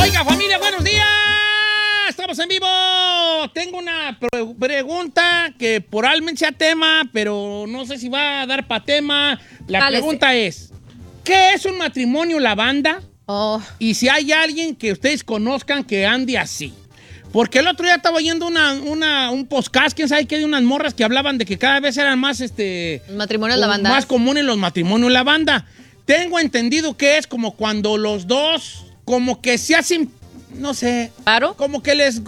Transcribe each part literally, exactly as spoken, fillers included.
Oiga, familia, buenos días. Estamos en vivo. Tengo una pre pregunta que probablemente sea tema, pero no sé si va a dar para tema. La Dale, pregunta sí. es, ¿qué es un matrimonio lavanda? Oh. Y si hay alguien que ustedes conozcan que ande así. Porque el otro día estaba oyendo una, una, un podcast, quién sabe qué, de unas morras que hablaban de que cada vez eran más, este... matrimonios lavanda. Más comunes los matrimonios lavanda. Tengo entendido que es como cuando los dos, como que se hacen, no sé... ¿Claro? Como que les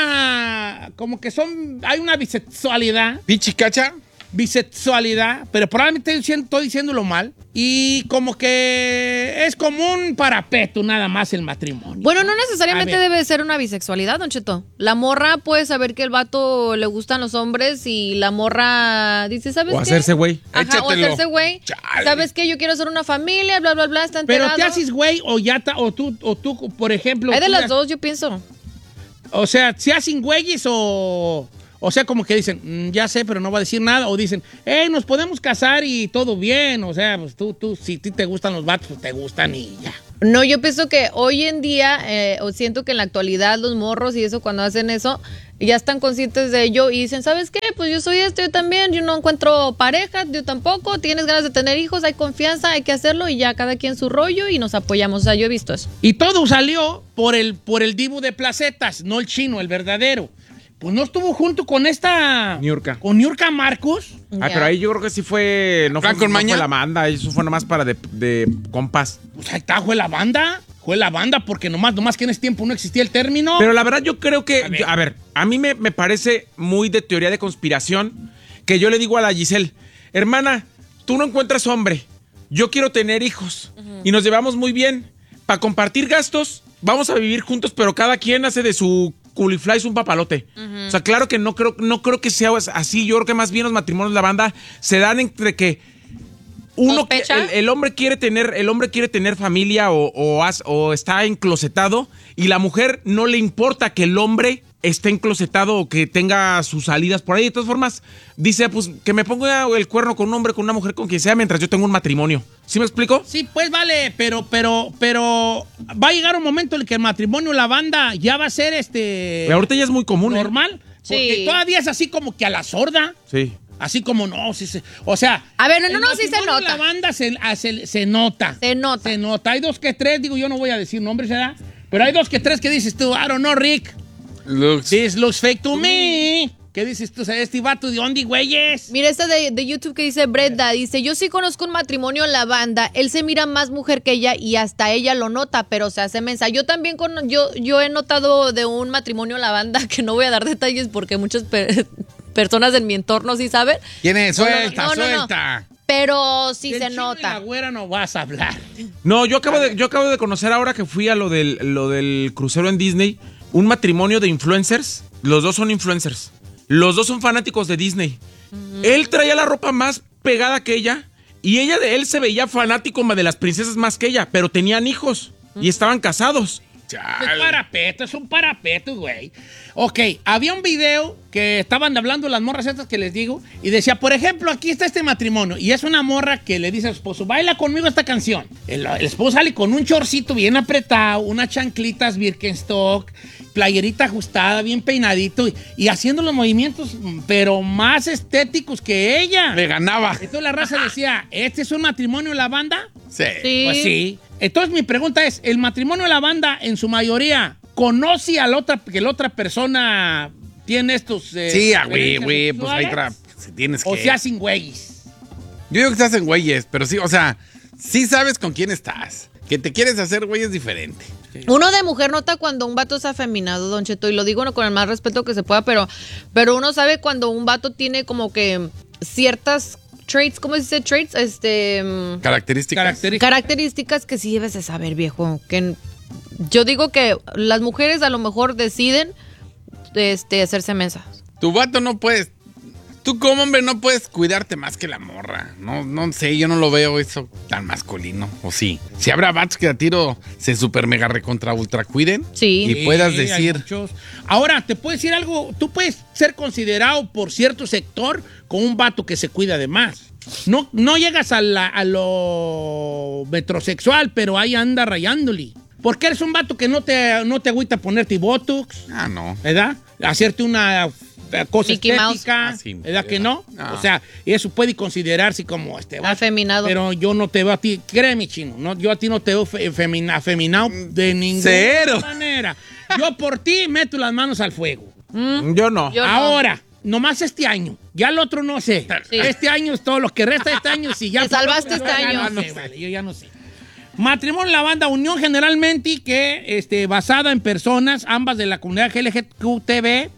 gusta, como que son, hay una bisexualidad. ¿Pichicacha? Bisexualidad, pero probablemente estoy, diciendo, estoy diciéndolo mal. Y como que es como un parapeto nada más el matrimonio. Bueno, no necesariamente debe ser una bisexualidad, Don Cheto. La morra puede saber que el vato le gustan los hombres y la morra dice, ¿sabes o qué? Hacerse güey. Ajá, Échatelo. O hacerse güey. ¿Sabes qué? Yo quiero hacer una familia, bla, bla, bla, está enterado. Pero te haces güey o ya ta, o tú, o tú, por ejemplo... Hay de las ya, dos, yo pienso. O sea, ¿se hacen güeyes o...? O sea, como que dicen, mmm, ya sé, pero no va a decir nada. O dicen, hey, nos podemos casar y todo bien. O sea, pues tú, tú, si te gustan los vatos, pues te gustan y ya. No, yo pienso que hoy en día, eh, o siento que en la actualidad los morros y eso, cuando hacen eso, ya están conscientes de ello y dicen, ¿sabes qué? Pues yo soy esto, yo también, yo no encuentro pareja, yo tampoco, tienes ganas de tener hijos, hay confianza, hay que hacerlo y ya cada quien su rollo y nos apoyamos. O sea, yo he visto eso. Y todo salió por el, por el dibu de Placetas, no el chino, el verdadero. Pues no estuvo junto con esta... Niurka. Con Niurka Marcos. Ah, yeah. Pero ahí yo creo que sí fue... No fue, con no fue la banda, eso fue nomás para de, de compas. Pues ahí está, fue la banda. Fue la banda porque nomás, nomás que en ese tiempo no existía el término. Pero la verdad yo creo que... A ver, yo, a, ver, a mí me, me parece muy de teoría de conspiración que yo le digo a la Giselle, hermana, tú no encuentras hombre, yo quiero tener hijos uh-huh. y nos llevamos muy bien. Para compartir gastos, vamos a vivir juntos, pero cada quien hace de su... culifly es un papalote. Uh-huh. O sea, claro que no creo, no creo que sea así. Yo creo que más bien los matrimonios de la banda se dan entre que uno que, el, el hombre quiere tener, el hombre quiere tener familia o, o, has, o está enclosetado y la mujer no le importa que el hombre esté enclosetado o que tenga sus salidas por ahí. De todas formas, dice, pues que me ponga el cuerno con un hombre, con una mujer, con quien sea, mientras yo tengo un matrimonio. ¿Sí me explico? Sí, pues vale, pero, pero, pero va a llegar un momento en el que el matrimonio, la banda, ya va a ser este... Pero ahorita ya es muy común, normal. ¿eh? Porque sí. todavía es así como que a la sorda. Sí. Así como no, sí, sí. O sea... A ver, no, no, no, sí se nota. La banda se, se, se nota. Se nota. Se nota. Hay dos que tres, digo, yo no voy a decir nombres, ¿verdad? Pero hay dos que tres que dices tú, I don't know, Rick. Looks. This looks fake to me. ¿Qué dices tú? Este vato de dónde, güeyes. Mira esta de, de YouTube que dice Brenda. Dice, yo sí conozco un matrimonio en la banda. Él se mira más mujer que ella y hasta ella lo nota, pero se hace mensa. Yo también con, yo, yo he notado de un matrimonio en la banda, que no voy a dar detalles porque muchas per personas en mi entorno sí saben. ¿Quién es? Suelta, no, no, no, suelta. No. Pero sí del se chino nota. Y la güera no vas a hablar. No, yo acabo de, yo acabo de conocer ahora que fui a lo del, lo del crucero en Disney, un matrimonio de influencers. Los dos son influencers. Los dos son fanáticos de Disney. Uh-huh. Él traía la ropa más pegada que ella y ella de él se veía fanático de las princesas más que ella, pero tenían hijos uh-huh. y estaban casados. Chale. Es parapeto, es un parapeto, güey. Ok, había un video que estaban hablando las morras estas que les digo y decía, por ejemplo, aquí está este matrimonio y es una morra que le dice a su esposo, baila conmigo esta canción. El, el esposo sale con un chorcito bien apretado, unas chanclitas Birkenstock, playerita ajustada, bien peinadito y, y haciendo los movimientos, pero más estéticos que ella. Le ganaba. Entonces la raza decía, ¿este es un matrimonio de la banda? Sí. sí. Pues sí. Entonces mi pregunta es, ¿el matrimonio de la banda en su mayoría conoce a la otra, que la otra persona tiene estos... Eh, sí, güey, güey, pues hay tra... si tienes que... O se hacen güeyes. Yo digo que se hacen güeyes, pero sí, o sea, sí sabes con quién estás. Que te quieres hacer güey es diferente. Sí. Uno de mujer nota cuando un vato es afeminado, Don Cheto, y lo digo con el más respeto que se pueda, pero, pero uno sabe cuando un vato tiene como que ciertas... traits, ¿cómo se dice traits? Este, características. características. Características que sí debes de saber, viejo. Que yo digo que las mujeres a lo mejor deciden este, hacerse mensas. Tu vato no puedes, tú como hombre no puedes cuidarte más que la morra. No, no sé, yo no lo veo eso tan masculino. O sí. Si habrá vatos que a tiro se super mega recontra ultra cuiden. Sí. Y sí, puedas decir. Ahora, te puedo decir algo. Tú puedes ser considerado por cierto sector con un vato que se cuida de más. No, no llegas a, la, a lo metrosexual, pero ahí anda rayándole. Porque eres un vato que no te, no te agüita ponerte botox, Ah, no. ¿verdad? Hacerte una eh, cosa Mickey Mouse. estética, Ah, sí, ¿verdad que ¿verdad? no? No. O sea, eso puede considerarse como este vato. Afeminado. Pero yo no te veo a ti, créeme, chino, no, yo a ti no te veo fe- femina- afeminado de ninguna Cero. manera. Yo por ti meto las manos al fuego. Yo no. Yo no. Ahora, nomás este año. Ya el otro no sé. Sí. Este año es todo lo que resta de este año. Si ya Te salvaste este yo ya año. No sé, vale, yo ya no sé. Matrimonio en la banda, unión generalmente que este, basada en personas, ambas de la comunidad L G B T,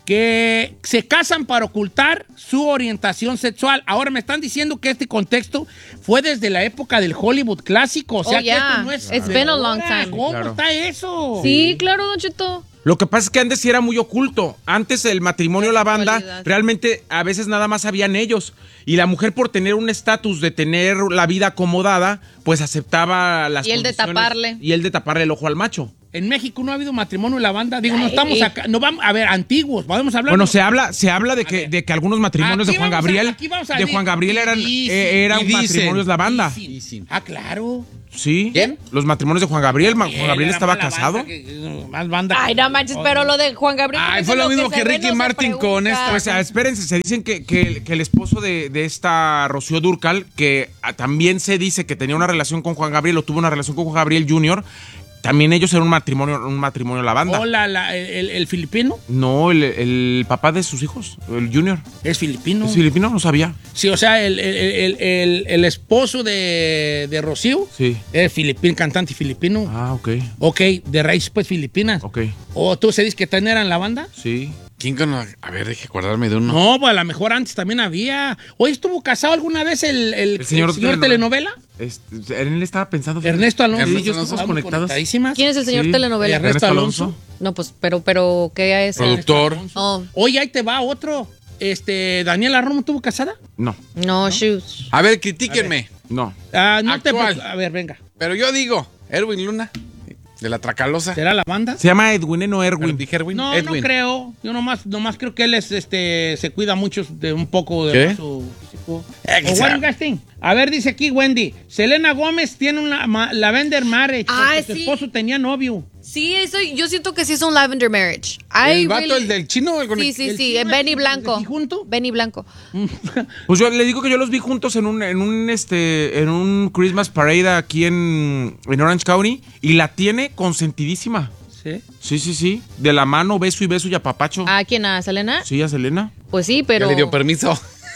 que se casan para ocultar su orientación sexual. Ahora me están diciendo que este contexto fue desde la época del Hollywood clásico. O sea, Oh, que yeah. esto no es It's de been a long ahora. time. ¿Cómo Claro. está eso? Sí, claro, Don Cheto. Lo que pasa es que antes sí era muy oculto. Antes el matrimonio, la banda, sexualidad. realmente a veces nada más sabían ellos. Y la mujer, por tener un estatus de tener la vida acomodada, pues aceptaba las Y el de condiciones. taparle. Y el de taparle el ojo al macho. En México no ha habido matrimonio en la banda. Digo, no Ay. estamos acá. No vamos a ver, antiguos. Podemos hablar. Bueno, de- se habla, se habla de que, de que algunos matrimonios Aquí de Juan vamos a- Gabriel, aquí vamos a de decir- Juan Gabriel eran, Dicen, eh, eran y dicen, matrimonios la banda. Dicen. Dicen. Ah, claro. Sí. ¿Quién? Los matrimonios de Juan Gabriel. Ma- Él Juan Gabriel era estaba más la casado. banda que- más banda Ay, que- no manches, pero lo de Juan Gabriel. Ay, pues, fue es lo mismo se que ve, Ricky no se Martin con pregunta. esta. Pues ah, espérense, se dicen que, que- que el esposo de, de esta Rocío Dúrcal, que ah, también se dice que tenía una relación con Juan Gabriel o tuvo una relación con Juan Gabriel junior, también ellos eran un matrimonio, un matrimonio la banda. Hola, la- el, el filipino. No, el, el papá de sus hijos, el junior. Es filipino. ¿Es filipino? No sabía. Sí, o sea, el, el- el- el- el esposo de, de Rocío Sí. es filipino, cantante filipino. Ah, ok, Ok, de raíces pues filipinas. ok. ¿O tú se dices que también eran la banda? Sí. ¿Quién con la- A ver, deje acordarme de uno. No, pues a lo mejor antes también había. Oye, ¿estuvo casado alguna vez el, el- El señor el señor telenovela. telenovela? Este, él estaba pensando. Ernesto Alonso. Ernesto Sí, ellos Alonso. estaban Conectados. conectadísimas. ¿Quién es el señor Sí. telenovela? Ernesto Alonso. No, pues, pero, pero, ¿qué es? Productor. Oh, Oye, ahí te va otro. Este, ¿Daniela Romo estuvo casada? No, no, shoes. A ver, critíquenme. no. Ah, no Actual. te... A ver, venga. Pero yo digo, Erwin Luna, de la Tracalosa. ¿Será la banda? Se llama Edwin, no Pero Erwin. dije Erwin. No, Edwin. no creo. Yo nomás, nomás creo que él es, este, se cuida mucho de un poco de ¿Qué? su físico. Eh, O quizá. what you guys think? A ver, dice aquí Wendy. Selena Gómez tiene una ma- Lavender Marriage. Ah, porque su sí. esposo tenía novio. Sí, eso, yo siento que sí es un lavender marriage. I ¿El vato, really- el del chino? El con el- Sí, sí, el sí, chino Benny es- Blanco. ¿y junto? Benny Blanco. Pues yo le digo que yo los vi juntos en un, en un, este, en un Christmas Parade aquí en, en Orange County y la tiene consentidísima. Sí. Sí, sí, sí. De la mano, beso y beso y apapacho. ¿A quién? ¿A Selena? Sí, a Selena. Pues sí, Ya pero... le dio permiso.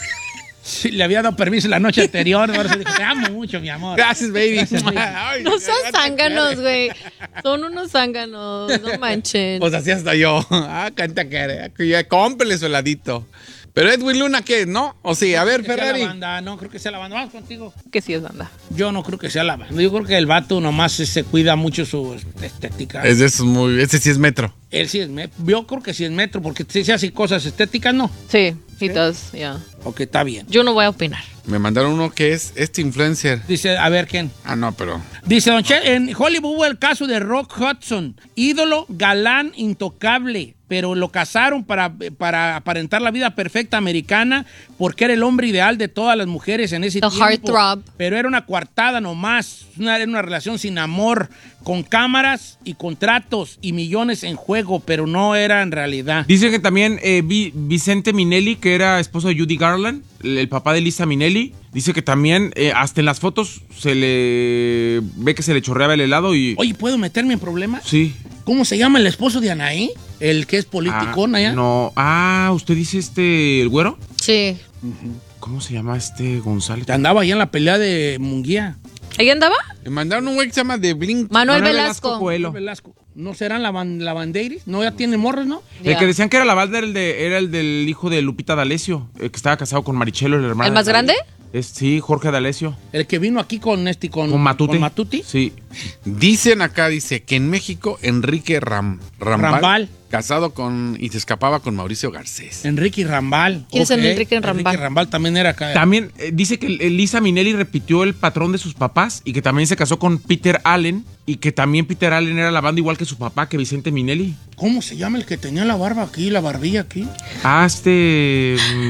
Sí, le había dado permiso la noche anterior. Ahora se dijo, te amo mucho, mi amor. Gracias, baby. baby. No sean zánganos, güey. Son unos zánganos, no manchen. Pues así hasta yo. Ah, canta cara. Cómprele su heladito. Pero Edwin Luna, ¿qué? ¿No? O sí, a ver, Que sea Ferrari. la banda. No creo que sea la banda. Vamos contigo. Que sí es banda. Yo no creo que sea la banda. Yo creo que el vato nomás se, se cuida mucho su estética. Es de esos muy. Ese sí es metro. Él sí es metro. Yo creo que sí es metro, porque si se hace cosas estéticas, no. Sí, he does, yeah. Ok, está bien. Yo no voy a opinar. Me mandaron uno que es este influencer. Dice, a ver, ¿quién? Ah, no, pero. Dice, Don Che, en Hollywood hubo el caso de Rock Hudson, ídolo, galán, intocable, pero lo casaron para, para aparentar la vida perfecta americana porque era el hombre ideal de todas las mujeres en ese The tiempo. heartthrob. Pero era una coartada nomás, una, era una relación sin amor, con cámaras y contratos y millones en juego, pero no era en realidad. Dicen que también eh, Vi- Vicente Minelli, que era esposo de Judy Garland, el, el papá de Lisa Minelli, dice que también eh, hasta en las fotos se le ve que se le chorreaba el helado y... Oye, ¿puedo meterme en problemas? Sí. ¿Cómo se llama el esposo de Anaí? El que es politicón Ah, allá. No. Ah, ¿usted dice este, el güero? Sí. ¿Cómo se llama este González? Que andaba allá en la pelea de Munguía. ¿Ahí andaba? Me mandaron un güey que se llama The Blink. Manuel, Manuel Velasco. Velasco Coelho. Velasco. ¿No serán la, ban- la bandeiris? ¿No ya tiene morros, no? El Ya. que decían que era la banda era el, de, era el del hijo de Lupita D'Alessio, el que estaba casado con Marichelo, el hermano. ¿El más de- grande? Es, sí, Jorge D'Alessio. El que vino aquí con este, con, Con Matute. con Matuti. Sí. Dicen acá, dice que en México Enrique Ram, Rambal, Rambal. casado con y se escapaba con Mauricio Garcés. Enrique Rambal. ¿Quién es Ok. Enrique Rambal? Enrique Rambal también era acá. También eh, dice que eh, Lisa Minelli repitió el patrón de sus papás y que también se casó con Peter Allen y que también Peter Allen era la banda igual que su papá, que Vicente Minelli. ¿Cómo se llama el que tenía la barba aquí, la barbilla aquí? Ah, este... mm,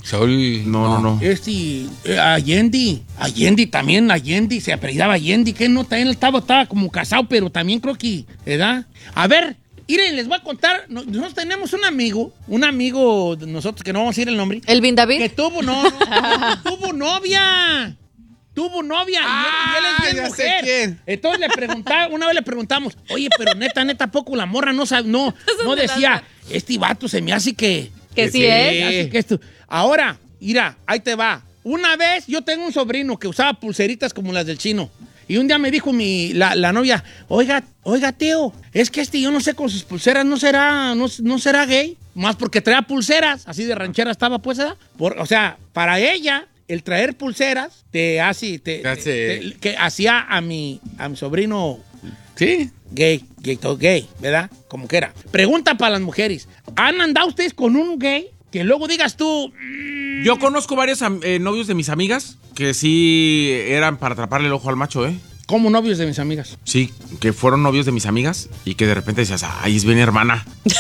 Saúl. No, no, no. Este, eh, Allende. Allende también, Allende. Se apellidaba Allende. Que no, también estaba, estaba como casado, pero también creo que, ¿verdad? A ver, miren, les voy a contar. Nosotros tenemos un amigo, un amigo de nosotros, que no vamos a decir el nombre. ¿El Bin David? Que tuvo, no, no, tuvo novia. Tuvo novia Ah, y él, y él es bien ya sé mujer. quién. Entonces le preguntaba, una vez le preguntamos, oye, pero neta, neta, poco la morra no sabe, no, no decía, este vato se me hace que... Que sí es. Así que esto. Ahora, mira, ahí te va. Una vez yo tengo un sobrino que usaba pulseritas como las del chino. Y un día me dijo mi, la, la novia, oiga, oiga, tío, es que este yo no sé con sus pulseras, ¿no será, no, no será gay? Más porque traía pulseras, así de ranchera estaba, pues, ¿verdad? Por, o sea, para ella... El traer pulseras te hace, te, Te hace- te- te- que hacía a mi, a mi sobrino Sí. gay, gay, todo gay, ¿verdad? Como que era. Pregunta para las mujeres. ¿Han andado ustedes con un gay? Que luego digas tú... mm, Yo conozco varios am- eh, novios de mis amigas que sí eran para atraparle el ojo al macho, ¿eh? como novios de mis amigas. Sí, que fueron novios de mis amigas y que de repente decías, ay, es bien hermana.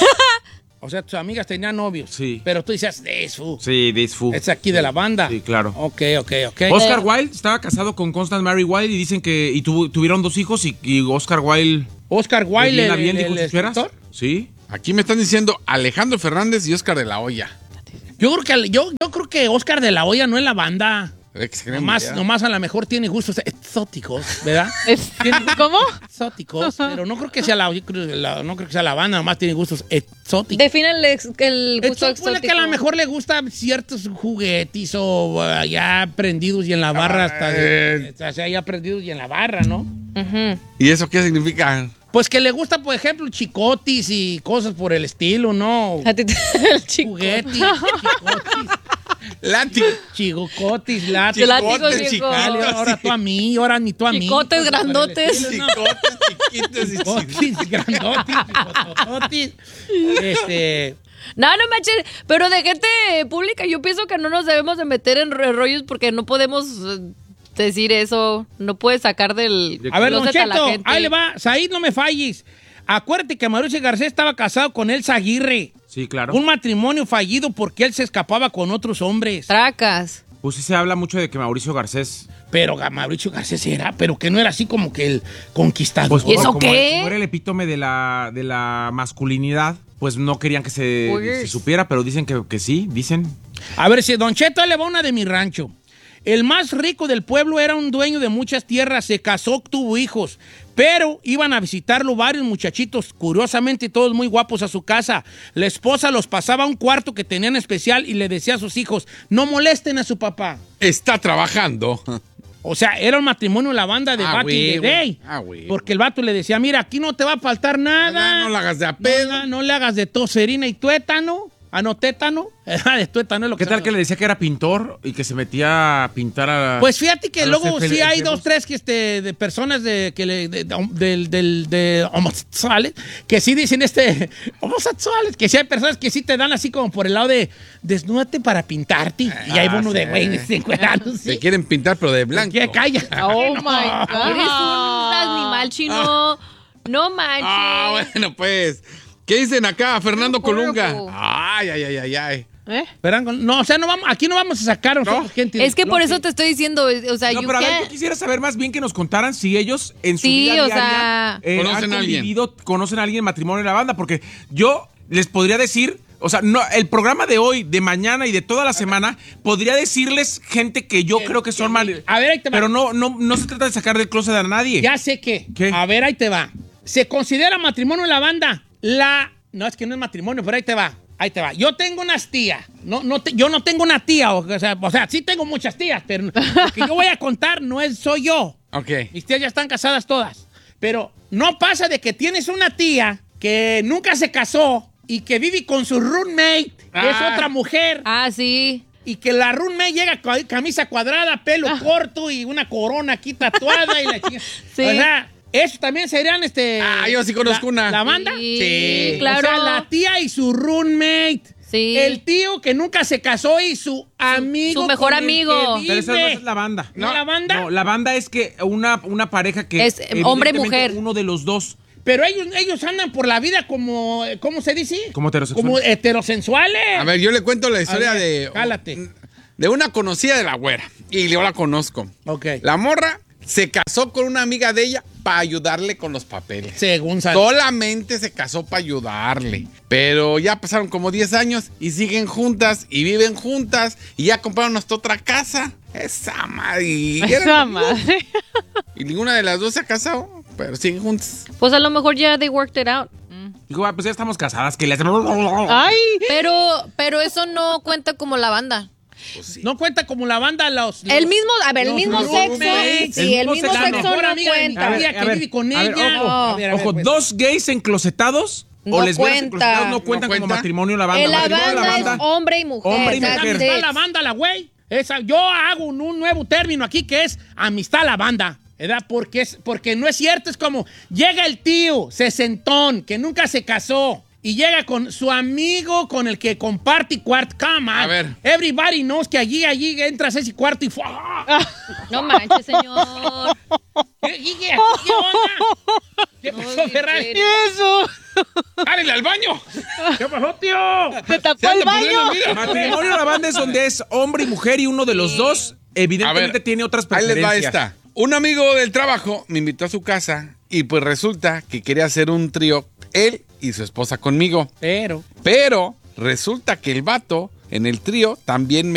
O sea, tus amigas tenían novios. Sí. Pero tú decías, es fu. Sí, this fool. Es aquí de la banda. Sí, claro. Ok, ok, ok. Oscar Wilde estaba casado con Constance Mary Wilde y dicen que y tuvo- tuvieron dos hijos y, y Oscar Wilde... Oscar Wilde, ¿le viene el, bien, el, dijo el sus fieras? escritor. Sí. Aquí me están diciendo Alejandro Fernández y Oscar de la Hoya. Yo creo que, yo, yo creo que Oscar de la Hoya no es la banda. Eh, que se creen Nomás, ya. nomás a lo mejor tiene gustos exóticos, ¿verdad? Es- ¿Cómo? Exóticos, pero no creo que sea la, yo creo que la- no creo que sea la banda, nomás tiene gustos exóticos. Define el, ex- el gusto Exó- ponle exótico. que a lo mejor le gustan ciertos juguetes o uh, ya prendidos y en la barra hasta de, Eh. o sea, ya prendidos y en la barra, ¿no? Ujú. ¿Y eso qué significa? Pues que le gusta, por ejemplo, chicotis y cosas por el estilo, ¿no? A ti te- el chico. Juguetes, chicotis, Látigo. chicotis, látigos. Látigos, Chicotes, viejo. Dale, ahora tú a mí, ahora ni tú a mí. Chicotes Cosas por el grandotes. estilo, ¿no? Chicotes, chiquitos y chiquitos. Chicotis, grandotis, chicotototis. Este... No, no manches, pero de gente pública yo pienso que no nos debemos de meter en ro- rollos porque no podemos eh, decir eso, no puedes sacar del A ver, Don closet a la Cheto, gente. ahí le va. Said, no me falles. Acuérdate que Mauricio Garcés estaba casado con Elsa Aguirre. Sí, claro. Un matrimonio fallido porque él se escapaba con otros hombres. Tracas. Pues sí se habla mucho de que Mauricio Garcés... Pero Ga- Mauricio Garcés era, pero que no era así como que el conquistador. Pues, ¿Y eso como, qué? como era el epítome de la, de la masculinidad, pues no querían que se, Pues. se supiera, pero dicen que, que sí, dicen. A ver, si Don Cheto ahí le va una de mi rancho. El más rico del pueblo era un dueño de muchas tierras, se casó, tuvo hijos, pero iban a visitarlo varios muchachitos, curiosamente todos muy guapos a su casa. La esposa los pasaba a un cuarto que tenían especial y le decía a sus hijos, no molesten a su papá. Está trabajando. O sea, era un matrimonio en la banda de Ah, Back in güey, the güey. Day. Ah, güey. Porque el vato le decía, mira, aquí no te va a faltar nada. Nada, no la hagas de a No, pedo. no, no le hagas de toserina y tuétano. Ah, no, tétano. de tuétano es lo que ¿Qué tal se- que le decía que era pintor y que se metía a pintar a... Pues fíjate que a los luego enfer- sí hay enfermos? dos, tres que este, de personas de, que le, de, de- del- del- de homosexuales que sí dicen este homosexuales, que sí hay personas que sí te dan así como por el lado de desnúdate para pintarte. Y hay Ah, uno de sí. güeyes encuerados, Se sí. quieren pintar, pero de blanco. Que calla. Oh my God. Eres un animal chino. No manches. Ah, bueno, pues. ¿Qué dicen acá, Fernando Colunga? horrible. Ay, ay, ay, ay, ay. ¿Eh? Esperan, no, o sea, no vamos, aquí no vamos a sacar a nosotros ¿No? gente. Es que por loca. eso te estoy diciendo, o sea, No, you pero a ver, can't- yo quisiera saber más bien que nos contaran si ellos en su Sí, vida o diaria sea- eh, Conocen han a alguien. convivido, conocen a alguien en matrimonio en la banda, porque yo les podría decir, o sea, no, el programa de hoy, de mañana y de toda la semana, podría decirles gente que yo creo que son mal. A ver, ahí te va. Pero no, no, no se trata de sacar del closet a nadie. Ya sé que. ¿Qué? A ver, ahí te va. ¿Se considera matrimonio en la banda? La... No, es que no es matrimonio, pero ahí te va. Ahí te va. Yo tengo unas tías. No, no te- yo no tengo una tía. O, o sea, o sea, sí tengo muchas tías, pero lo que yo voy a contar no es soy yo. Ok. Mis tías ya están casadas todas. Pero no pasa de que tienes una tía que nunca se casó y que vive con su roommate, que es Ah. otra mujer. Ah, sí. Y que la roommate llega con camisa cuadrada, pelo corto y una corona aquí tatuada y la chica. Sí. O sea, eso también serían este. Ah, yo sí conozco la- una. ¿La banda? Sí, claro. O sea, la tía y su roommate. Sí. El tío que nunca se casó y su amigo. su mejor con el amigo. que Pero esa no vive. es la banda. ¿No la banda? No, la banda es que una, una pareja que... Es hombre, evidentemente mujer. Uno de los dos Pero ellos, ellos andan por la vida como, ¿cómo se dice? Como heterosexuales. Como heterosensuales. A ver, yo le cuento la historia ver, de... Jálate. De una conocida de la güera. Y yo la conozco. Ok. La morra se casó con una amiga de ella para ayudarle con los papeles. Según sabe. Solamente se casó para ayudarle. Pero ya pasaron como diez años y siguen juntas y viven juntas y ya compraron hasta otra casa. Esa madre. Y Esa eran- madre. Y ninguna de las dos se ha casado, pero siguen juntas. Pues a lo mejor ya they worked it out. Digo, ah, pues ya estamos casadas, que le Ay. Pero, pero eso no cuenta como la banda. Pues sí. No cuenta como la banda los... los El mismo, a ver, el los mismo sexo, roommates, sí, el mismo la sexo mejor no amiga de mi cuenta. amiga que vive con a ver, ella. ojo, A ver, a ver, ojo, pues. dos gays enclosetados No o lesbianas cuenta. enclosetadas no cuentan ¿No como cuenta? matrimonio la banda. En la Matrimonio banda, la banda. es hombre y mujer. Hombre y that's mujer. it. Amistad a la banda, la güey. Esa, yo hago un, un nuevo término aquí que es amistad a la banda. ¿Verdad? Porque, es, porque no es cierto, es como llega el tío sesentón que nunca se casó y llega con su amigo con el que comparte cuarto. Come on. A ver. Everybody knows que allí, allí entras a ese cuarto y... No manches, señor. ¿Qué, qué, qué, qué onda? ¿Qué pasó, Ay, Ferrari? ¿qué eso? ¡Árenle al baño! ¿Qué pasó, tío? ¿Se tapó Se el anda poniendo, baño? mira. Matrimonio a la banda es donde es hombre y mujer y uno de los dos evidentemente A ver, tiene otras Ahí preferencias. les va esta. Un amigo del trabajo me invitó a su casa y pues resulta que quería hacer un trío, él y su esposa conmigo. Pero... Pero resulta que el vato en el trío también me